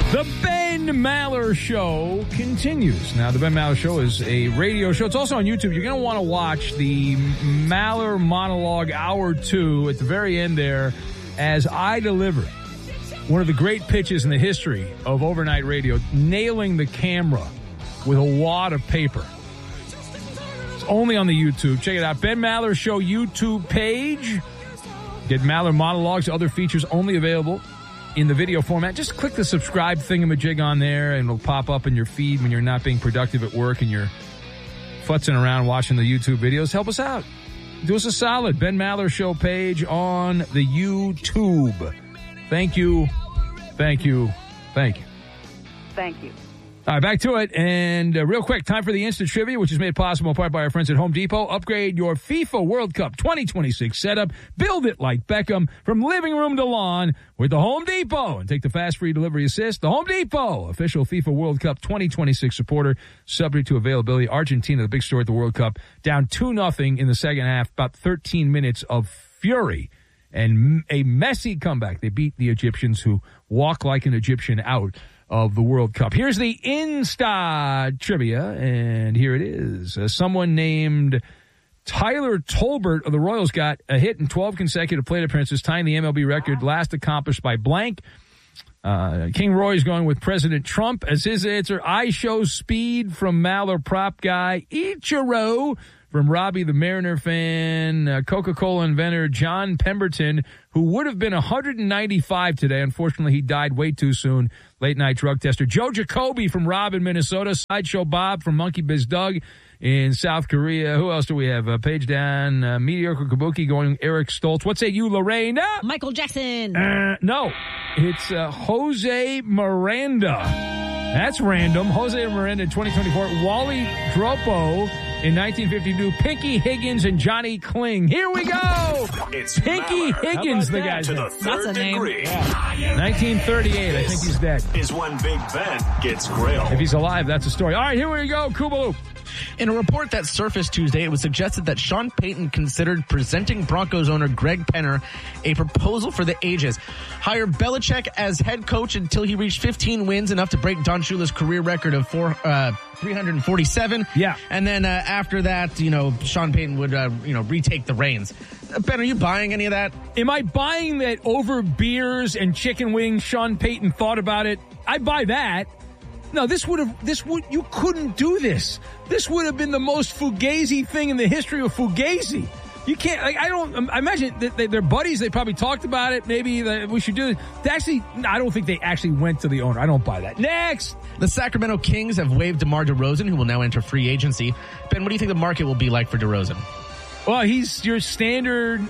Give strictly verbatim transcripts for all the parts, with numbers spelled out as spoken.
The Ben Maller Show continues. Now, the Ben Maller Show is a radio show. It's also on YouTube. You're going to want to watch the Maller monologue hour two at the very end there as I deliver one of the great pitches in the history of overnight radio, nailing the camera with a wad of paper. It's only on the YouTube. Check it out. Ben Maller Show YouTube page. Get Maller monologues, other features only available in the video format. Just click the subscribe thingamajig on there and it'll pop up in your feed when you're not being productive at work and you're futzing around watching the YouTube videos. Help us out. Do us a solid. Ben Maller Show page on the YouTube. Thank you. Thank you. Thank you. Thank you. All right, back to it. And uh, real quick, time for the instant trivia, which is made possible in part by our friends at Home Depot. Upgrade your FIFA World Cup twenty twenty-six setup. Build it like Beckham from living room to lawn with the Home Depot. And take the fast free delivery assist. The Home Depot, official FIFA World Cup twenty twenty-six supporter, subject to availability. Argentina, the big story at the World Cup, down two nothing in the second half, about thirteen minutes of fury. And a messy comeback. They beat the Egyptians, who walk like an Egyptian out of the World Cup. Here's the Insta trivia, and here it is. Uh, someone named Tyler Tolbert of the Royals got a hit in twelve consecutive plate appearances, tying the M L B record last accomplished by blank. Uh, King Roy's going with President Trump as his answer. I show speed from Maller prop guy Ichiro. From Robbie the Mariner fan, uh, Coca-Cola inventor John Pemberton, who would have been one hundred ninety-five today. Unfortunately, he died way too soon. Late-night drug tester. Joe Jacoby from Rob in Minnesota. Sideshow Bob from Monkey Biz Doug in South Korea. Who else do we have? Uh, page down. Uh, Mediocre Kabuki going Eric Stoltz. What say you, Lorena? Michael Jackson. Uh, no, it's uh, Jose Miranda. That's random. Jose Miranda in twenty twenty-four. Wally Dropo in nineteen fifty-two. Pinky Higgins and Johnny Kling. Here we go. It's Pinky Maller. Higgins, the guy's to name. the third That's a name. degree. Yeah. nineteen thirty-eight. I think he's dead. Is when Big Ben gets grilled. If he's alive, that's a story. All right, here we go. Kubaloo. In a report that surfaced Tuesday, it was suggested that Sean Payton considered presenting Broncos owner Greg Penner a proposal for the ages. Hire Belichick as head coach until he reached fifteen wins, enough to break Don Shula's career record of four, uh, three hundred forty-seven. Yeah. And then uh, after that, you know, Sean Payton would, uh, you know, retake the reins. Uh, Ben, are you buying any of that? Am I buying that over beers and chicken wings Sean Payton thought about it? I buy that. No, this would have, this would, you couldn't do this. This would have been the most fugazi thing in the history of fugazi. You can't, like, I don't, I imagine that they, they're buddies. They probably talked about it. Maybe that we should do it. They actually, I don't think they actually went to the owner. I don't buy that. Next. The Sacramento Kings have waived DeMar DeRozan, who will now enter free agency. Ben, what do you think the market will be like for DeRozan? Well, he's your standard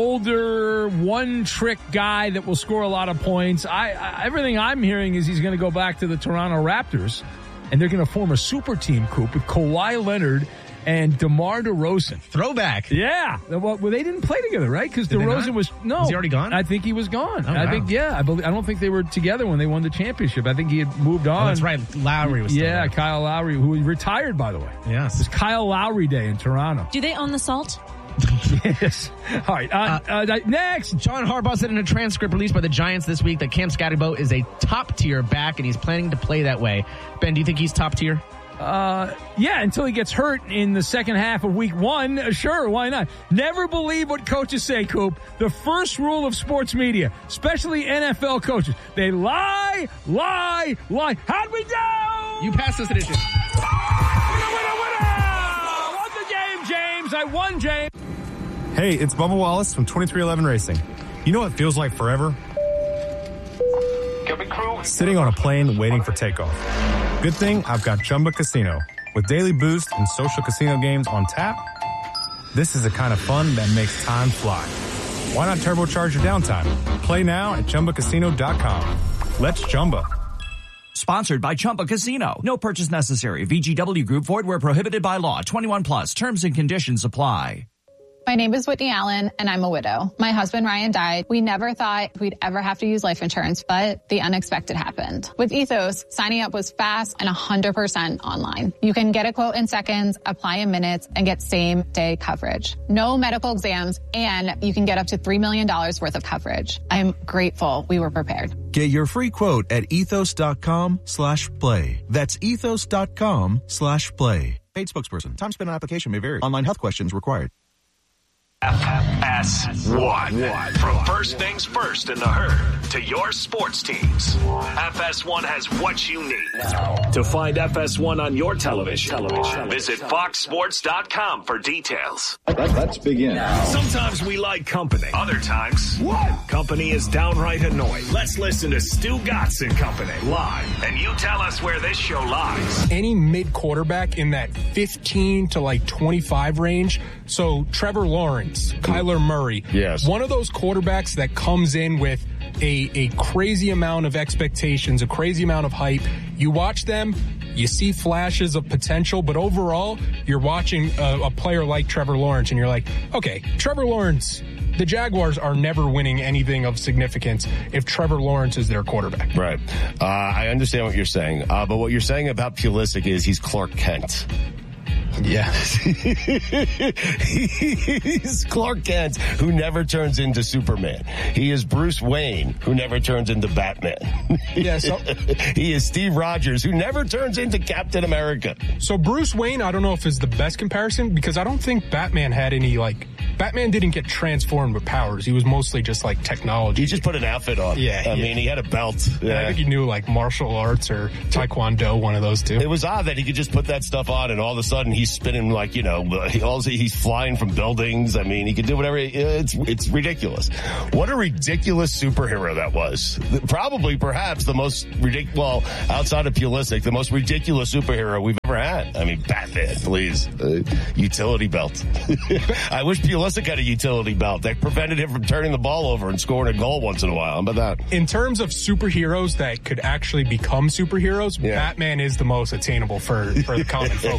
older one-trick guy that will score a lot of points. I, I everything I'm hearing is he's going to go back to the Toronto Raptors, and they're going to form a super team, Coop, with Kawhi Leonard and DeMar DeRozan. Throwback. Yeah. Well, they didn't play together, right? Because DeRozan was no. Was he already gone? I think he was gone. Oh, I wow. think yeah. I believe. I don't think they were together when they won the championship. I think he had moved on. Oh, that's right. Lowry was still Yeah, there. Kyle Lowry, who retired, by the way. Yes. It's Kyle Lowry Day in Toronto. Do they own the salt? Yes. All right. Uh, uh, uh, next. John Harbaugh said in a transcript released by the Giants this week that Cam Scatterbo is a top-tier back, and he's planning to play that way. Ben, do you think he's top-tier? Uh, yeah, until he gets hurt in the second half of week one. Uh, sure, why not? Never believe what coaches say, Coop. The first rule of sports media, especially N F L coaches, they lie, lie, lie. How'd we do? You passed this edition. Winner, winner, winner! Won the game, James. I won, James. Hey, it's Bubba Wallace from twenty-three eleven Racing. You know what feels like forever? Sitting on a plane waiting for takeoff. Good thing I've got Chumba Casino. With daily boost and social casino games on tap, this is the kind of fun that makes time fly. Why not turbocharge your downtime? Play now at Chumba Casino dot com. Let's Chumba. Sponsored by Chumba Casino. No purchase necessary. V G W Group. Void where prohibited by law. twenty-one plus. Terms and conditions apply. My name is Whitney Allen, and I'm a widow. My husband, Ryan, died. We never thought we'd ever have to use life insurance, but the unexpected happened. With Ethos, signing up was fast and one hundred percent online. You can get a quote in seconds, apply in minutes, and get same-day coverage. No medical exams, and you can get up to three million dollars worth of coverage. I'm grateful we were prepared. Get your free quote at ethos.com slash play. That's ethos.com slash play. Paid spokesperson. Time spent on application may vary. Online health questions required. F S one. From first things first in the herd to your sports teams, F S one has what you need. To find F S one on your television, television. visit fox sports dot com for details. Let's begin. Sometimes we like company. Other times, what? Company is downright annoying. Let's listen to Stu Gatz and Company live, and you tell us where this show lies. Any mid quarterback in that fifteen to like twenty-five range. So Trevor Lawrence, Kyler Murray. Yes. One of those quarterbacks that comes in with a, a crazy amount of expectations, a crazy amount of hype. You watch them, you see flashes of potential, but overall, you're watching a, a player like Trevor Lawrence and you're like, okay, Trevor Lawrence, the Jaguars are never winning anything of significance if Trevor Lawrence is their quarterback. Right. Uh, I understand what you're saying, uh, but what you're saying about Pulisic is he's Clark Kent. Yes. He's Clark Kent, who never turns into Superman. He is Bruce Wayne, who never turns into Batman. Yeah, so, he is Steve Rogers, who never turns into Captain America. So Bruce Wayne, I don't know if is the best comparison, because I don't think Batman had any, like, Batman didn't get transformed with powers. He was mostly just, like, technology. He just put an outfit on. Yeah. I yeah. mean, he had a belt. Yeah. I think he knew, like, martial arts or Taekwondo, one of those two. It was odd that he could just put that stuff on and all of a sudden he's spinning like, you know, he also, he's flying from buildings. I mean, he could do whatever. It's, it's ridiculous. What a ridiculous superhero that was. Probably, perhaps, the most ridiculous, well, outside of Pulisic, the most ridiculous superhero we've ever had. I mean, Batman, please. Uh, utility belt. I wish Pulisic had a utility belt. That prevented him from turning the ball over and scoring a goal once in a while. How about that? In terms of superheroes that could actually become superheroes, yeah. Batman is the most attainable for, for the common folk.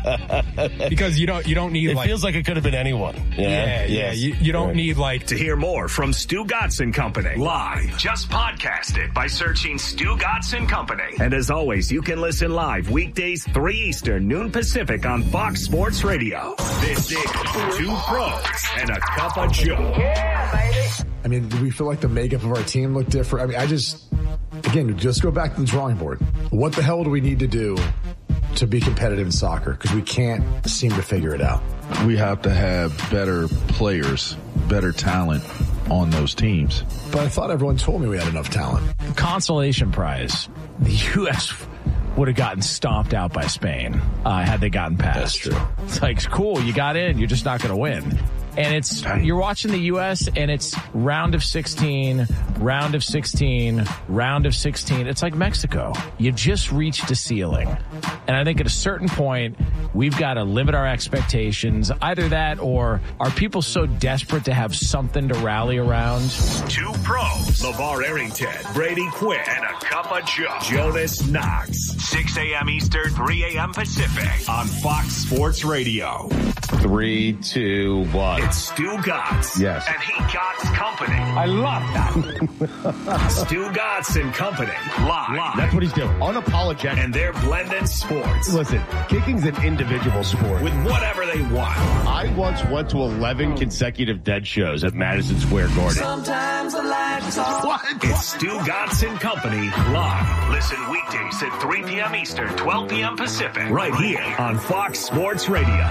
Because you don't you don't need it like... It feels like it could have been anyone. Yeah, yeah. Yes. yeah. You, you don't right. need like... To hear more from Stu Gatz and Company live, just podcast it by searching Stu Gatz and Company. And as always, you can listen live weekdays three Eastern, noon Pacific on Fox Sports Radio. This is Two Pros and a Cup of Joe. Yeah, baby. I mean, do we feel like the makeup of our team looked different? I mean, I just, again, just go back to the drawing board. What the hell do we need to do to be competitive in soccer? Because we can't seem to figure it out. We have to have better players, better talent on those teams. But I thought everyone told me we had enough talent. Consolation prize. The U S would have gotten stomped out by Spain uh, had they gotten past. That's true. It's like, cool, you got in, you're just not going to win. And it's, you're watching the U S and it's round of sixteen, round of sixteen, round of sixteen. It's like Mexico. You just reached a ceiling. And I think at a certain point, we've got to limit our expectations. Either that or are people so desperate to have something to rally around? Two pros. LeVar Arrington, Brady Quinn, and a cup of Joe. Jonas Knox. six a.m. Eastern, three a.m. Pacific on Fox Sports Radio. Three, two, one. It's Stu Gatz. Yes. And he Gatz Company. I love that. Stu Gatz and Company. Live. Live. That's what he's doing. Unapologetic. And they're blending sports. Listen, kicking's an individual sport. With whatever they want. I once went to eleven consecutive dead shows at Madison Square Garden. Sometimes I like to talk. What? It's Stu Gatz and Company. Live. Listen weekdays at three p.m. Eastern, twelve p.m. Pacific. Right here on Fox Sports Radio.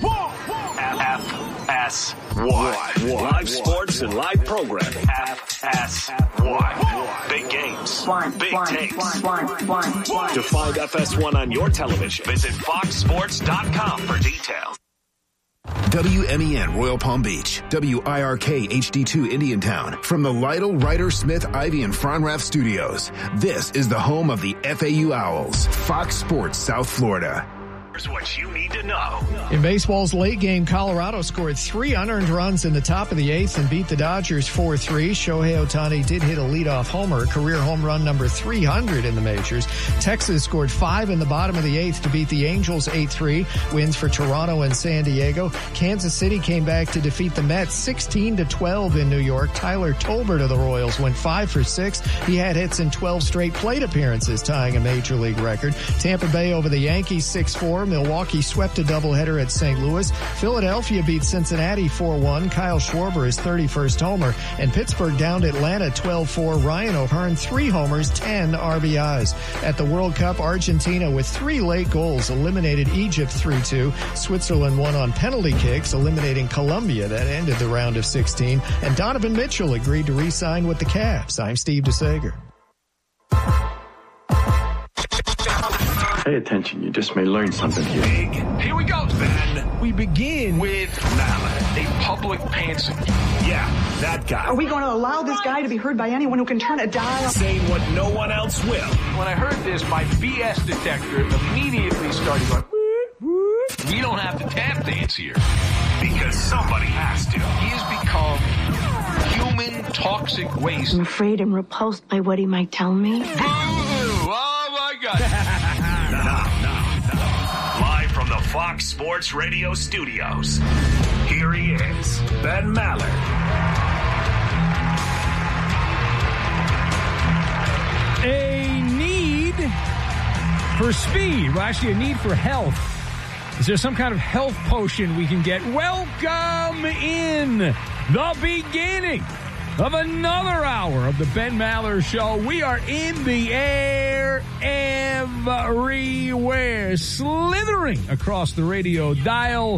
F S one. Live sports and live programming. F S one. Big games. Big takes. To find F S one on your television, visit fox sports dot com for details. W M E N Royal Palm Beach, W I R K H D two Indiantown. From the Lytle, Ryder, Smith, Ivy, and Fronrath studios, this is the home of the F A U Owls, Fox Sports South Florida. Here's what you need to know. In baseball's late game, Colorado scored three unearned runs in the top of the eighth and beat the Dodgers four three. Shohei Ohtani did hit a leadoff homer, career home run number three hundred in the majors. Texas scored five in the bottom of the eighth to beat the Angels eight three. Wins for Toronto and San Diego. Kansas City came back to defeat the Mets sixteen to twelve in New York. Tyler Tolbert of the Royals went five for six. He had hits in twelve straight plate appearances, tying a major league record. Tampa Bay over the Yankees six four. Milwaukee swept a doubleheader at Saint Louis. Philadelphia beat Cincinnati four one. Kyle Schwarber his thirty-first homer. And Pittsburgh downed Atlanta twelve four. Ryan O'Hearn three homers, ten R B Is. At the World Cup, Argentina with three late goals eliminated Egypt three two. Switzerland won on penalty kicks, eliminating Colombia. That ended the round of sixteen. And Donovan Mitchell agreed to re-sign with the Cavs. I'm Steve DeSager. Pay attention. You just may learn something here. Big. Here we go, Ben. We begin with Mallet, a public pantser. Yeah, that guy. Are we going to allow this guy to be heard by anyone who can turn a dial? Saying what no one else will. When I heard this, my B S detector immediately started going, whoop, whoop. We don't have to tap dance here. Because somebody has to. He has become human toxic waste. I'm afraid I'm repulsed by what he might tell me. Boo! Oh, my God. Now, now, now. Live from the Fox Sports Radio studios, here he is, Ben Maller. A need for speed. Well, actually, a need for health. Is there some kind of health potion we can get? Welcome in the beginning of another hour of the Ben Maller Show. We are in the air everywhere, slithering across the radio dial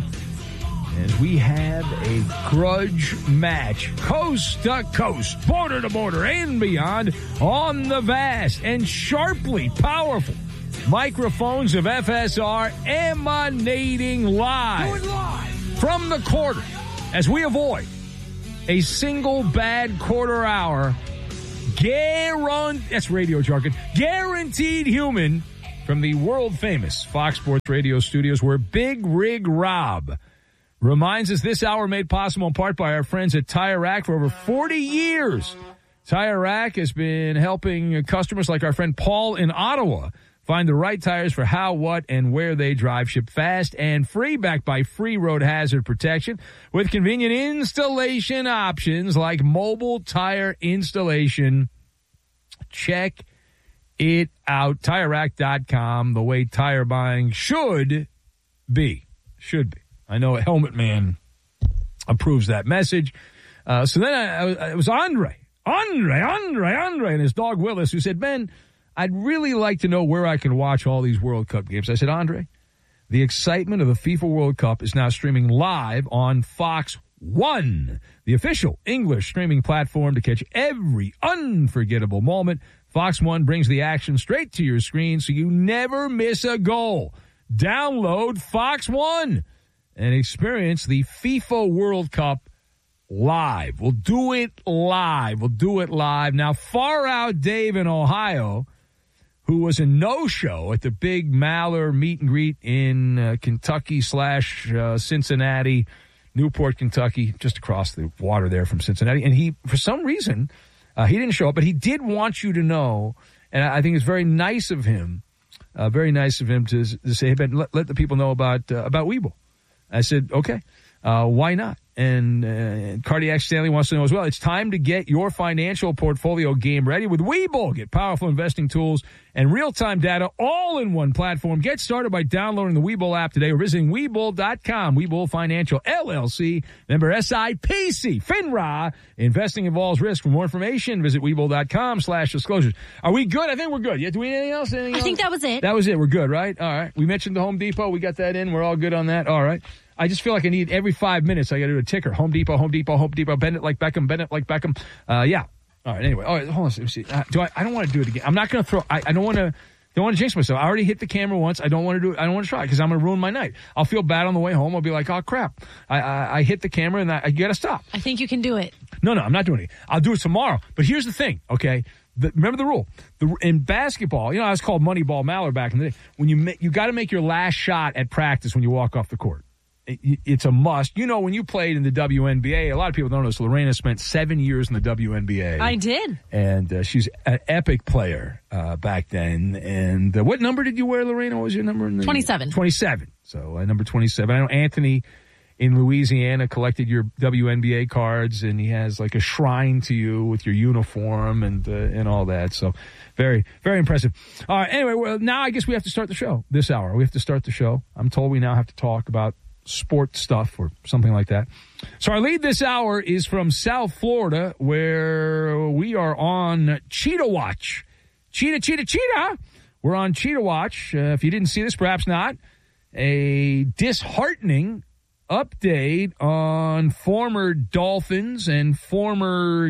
as we have a grudge match, coast to coast, border to border, and beyond on the vast and sharply powerful microphones of F S R, emanating live, live from the quarter as we avoid a single bad quarter hour, guaranteed, that's radio jargon, guaranteed human from the world-famous Fox Sports Radio studios where Big Rig Rob reminds us this hour made possible in part by our friends at Tire Rack for over forty years. Tire Rack has been helping customers like our friend Paul in Ottawa find the right tires for how, what, and where they drive. Ship fast and free, backed by free road hazard protection with convenient installation options like mobile tire installation. Check it out. Tire Rack dot com, the way tire buying should be. Should be. I know Helmet Man approves that message. Uh, so then I, I, it was Andre, Andre, Andre, Andre, and his dog Willis who said, Ben, I'd really like to know where I can watch all these World Cup games. I said, Andre, the excitement of the FIFA World Cup is now streaming live on Fox One, the official English streaming platform to catch every unforgettable moment. Fox One brings the action straight to your screen so you never miss a goal. Download Fox One and experience the FIFA World Cup live. We'll do it live. We'll do it live. Now, Far Out Dave in Ohio, who was a no-show at the big Maller meet and greet in uh, Kentucky slash uh, Cincinnati, Newport, Kentucky, just across the water there from Cincinnati. And he, for some reason, uh, he didn't show up, but he did want you to know, and I think it's very nice of him, uh, very nice of him to, to say, hey, Ben, let, let the people know about, uh, about Webull. I said, okay, uh, why not? And uh, Cardiac Stanley wants to know as well. It's time to get your financial portfolio game ready with Webull. Get powerful investing tools and real-time data all in one platform. Get started by downloading the Webull app today or visiting Webull dot com. Webull Financial, L L C, member S I P C, FINRA. Investing involves risk. For more information, visit Webull dot com slash disclosures. Are we good? I think we're good. Yeah, do we need anything else? Anything I else? think that was it. That was it. We're good, right? All right. We mentioned the Home Depot. We got that in. We're all good on that. All right. I just feel like I need every five minutes. I got to do a ticker. Home Depot, Home Depot, Home Depot. Bend it like Beckham. Bend it like Beckham. Uh, yeah. All right. Anyway. All right. Hold on. Let me see. Uh, do I? I don't want to do it again. I'm not going to throw. I, I don't want to. Don't want to jinx myself. I already hit the camera once. I don't want to do it. I don't want to try because I'm going to ruin my night. I'll feel bad on the way home. I'll be like, oh crap. I I, I hit the camera and I, I got to stop. I think you can do it. No, no, I'm not doing it. I'll do it tomorrow. But here's the thing. Okay. The, remember the rule. The, in basketball, you know, I was called Moneyball Mallard back in the day. When you ma- you got to make your last shot at practice when you walk off the court. It, it's a must. You know, when you played in the W N B A, a lot of people don't know this. Lorena spent seven years in the W N B A. I did. And uh, she's an epic player uh, back then. And uh, what number did you wear, Lorena? What was your number? In the, twenty-seven. twenty-seven. So uh, number twenty-seven. I know Anthony in Louisiana collected your W N B A cards, and he has like a shrine to you with your uniform and uh, and all that. So very, very impressive. All right. Anyway, well, now I guess we have to start the show this hour. We have to start the show. I'm told we now have to talk about sports stuff or something like that. So our lead this hour is from South Florida, where we are on Cheetah Watch. Cheetah, cheetah, cheetah. We're on Cheetah Watch. Uh, if you didn't see this, perhaps not. A disheartening update on former Dolphins and former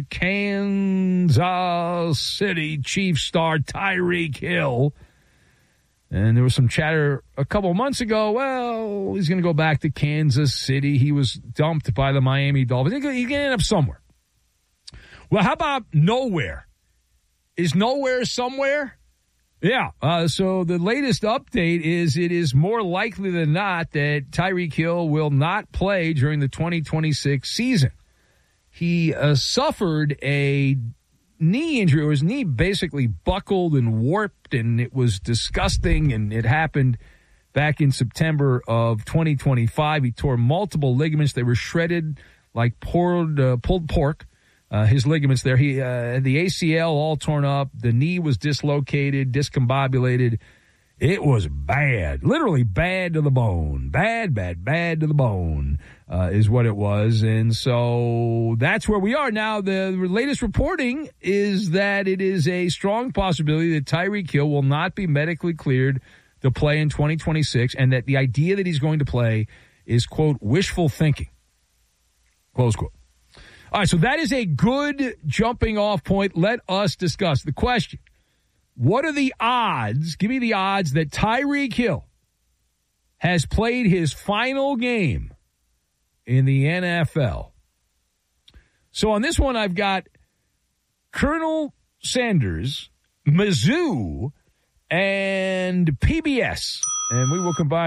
Kansas City Chiefs star Tyreek Hill. And there was some chatter a couple of months ago. Well, he's going to go back to Kansas City. He was dumped by the Miami Dolphins. He's going to end up somewhere. Well, how about nowhere? Is nowhere somewhere? Yeah, uh, so the latest update is it is more likely than not that Tyreek Hill will not play during the twenty twenty-six season. He uh, suffered a knee injury. His knee basically buckled and warped, and it was disgusting, and it happened back in September of twenty twenty-five. He tore multiple ligaments. They were shredded like pulled, uh, pulled pork. Uh, his ligaments there. He uh, the A C L all torn up. The knee was dislocated, discombobulated. It was bad, literally bad to the bone. Bad, bad, bad to the bone uh, is what it was. And so that's where we are now. The latest reporting is that it is a strong possibility that Tyreek Hill will not be medically cleared to play in twenty twenty-six, and that the idea that he's going to play is, quote, wishful thinking, close quote. All right, so that is a good jumping off point. Let us discuss the question. What are the odds? Give me the odds that Tyreek Hill has played his final game in the N F L. So on this one, I've got Colonel Sanders, Mizzou, and P B S. And we will combine